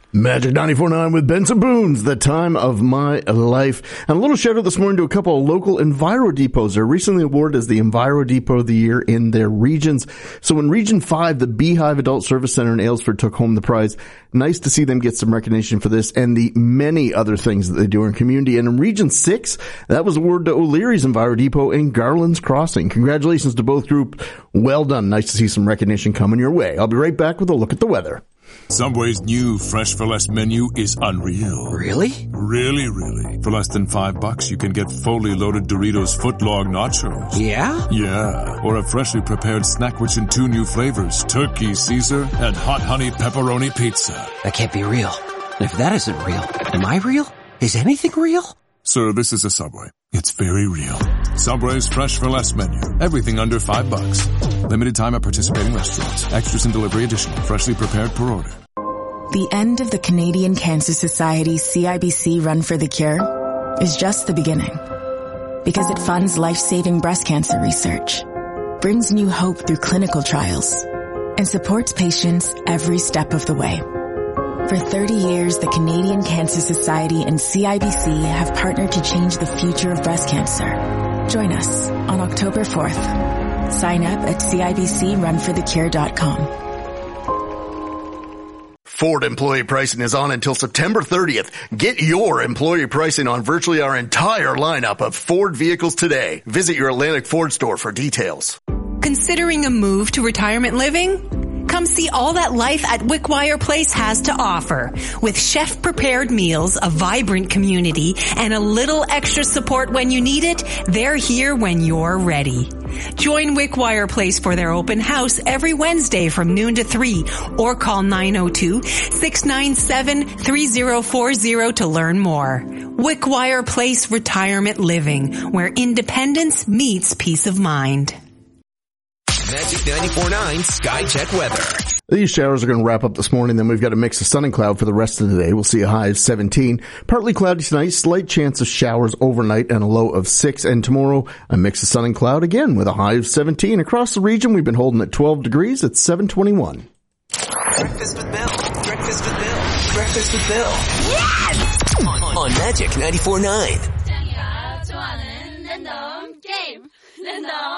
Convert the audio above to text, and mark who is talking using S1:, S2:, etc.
S1: Magic 94.9 with Benson Boons, the time of my life. And a little shout out this morning to a couple of local Enviro depots. They're recently awarded as the Enviro Depot of the Year in their regions. So in Region 5, the Beehive Adult Service Center in Aylesford took home the prize. Nice to see them get some recognition for this and the many other things that they do in community. And in Region 6, that was awarded to O'Leary's Enviro Depot in Garland's Crossing. Congratulations to both groups. Well done. Nice to see some recognition coming your way. I'll be right back with a look at the weather.
S2: Subway's new Fresh for Less menu is unreal.
S3: Really?
S2: Really. For less than $5, you can get fully loaded Doritos footlong nachos.
S3: Yeah?
S2: Yeah. Or a freshly prepared snack rich in 2 new flavors, Turkey Caesar and Hot Honey Pepperoni Pizza.
S3: That can't be real. If that isn't real, am I real? Is anything real?
S2: Sir, this is a Subway. It's very real. Subway's Fresh for Less menu. Everything under $5. Limited time at participating restaurants. Extras and delivery additional. Freshly prepared per order.
S4: The end of the Canadian Cancer Society CIBC Run for the Cure is just the beginning. Because it funds life-saving breast cancer research, brings new hope through clinical trials, and supports patients every step of the way. For 30 years, the Canadian Cancer Society and CIBC have partnered to change the future of breast cancer. Join us on October 4th. Sign up at CIBCRunforthecure.com.
S1: Ford employee pricing is on until September 30th. Get your employee pricing on virtually our entire lineup of Ford vehicles today. Visit your Atlantic Ford store for details.
S5: Considering a move to retirement living? Come see all that life at Wickwire Place has to offer. With chef-prepared meals, a vibrant community, and a little extra support when you need it, they're here when you're ready. Join Wickwire Place for their open house every Wednesday from noon to 3 or call 902-697-3040 to learn more. Wickwire Place Retirement Living, where independence meets peace of mind.
S6: Magic 94.9 Sky Check weather.
S1: These showers are going to wrap up this morning. Then we've got a mix of sun and cloud for the rest of the day. We'll see a high of 17. Partly cloudy tonight, slight chance of showers overnight and a low of 6. And tomorrow, a mix of sun and cloud again with a high of 17. Across the region, we've been holding at 12 degrees at 7:21.
S6: Breakfast with Bill. Breakfast with Bill. Breakfast with Bill. Yes! On Magic 94.9.